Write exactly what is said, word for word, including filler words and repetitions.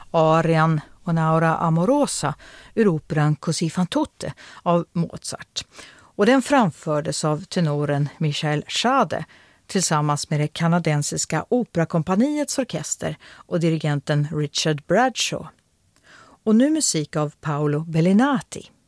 arian Onaura Amorosa ur operan Così fan tutte av Mozart. Och den framfördes av tenoren Michael Schade tillsammans med det kanadensiska operakompaniets orkester och dirigenten Richard Bradshaw. Och nu musik av Paolo Bellinati.